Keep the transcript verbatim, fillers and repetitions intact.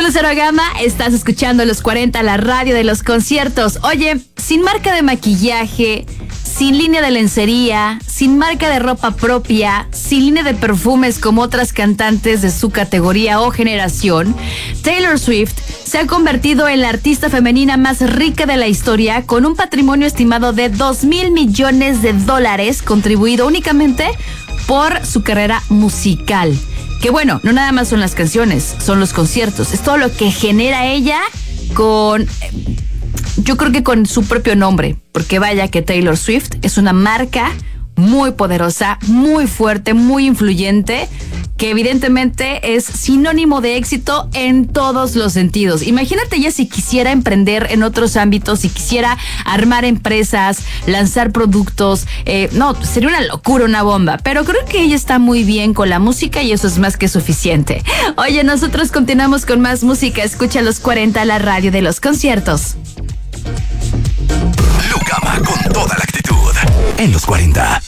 Lucero Gama, estás escuchando Los cuarenta, la radio de los conciertos. Oye, sin marca de maquillaje, sin línea de lencería, sin marca de ropa propia, sin línea de perfumes como otras cantantes de su categoría o generación, Taylor Swift se ha convertido en la artista femenina más rica de la historia, con un patrimonio estimado de dos mil millones de dólares, contribuido únicamente por su carrera musical. Que bueno, no nada más son las canciones, son los conciertos, es todo lo que genera ella con, yo creo que con su propio nombre, porque vaya que Taylor Swift es una marca muy poderosa, muy fuerte, muy influyente, que evidentemente es sinónimo de éxito en todos los sentidos. Imagínate ella si quisiera emprender en otros ámbitos, si quisiera armar empresas, lanzar productos, eh, no, sería una locura, una bomba, pero creo que ella está muy bien con la música y eso es más que suficiente. Oye, nosotros continuamos con más música, escucha Los cuarenta, la radio de los conciertos. Lucama con toda la actitud en Los cuarenta.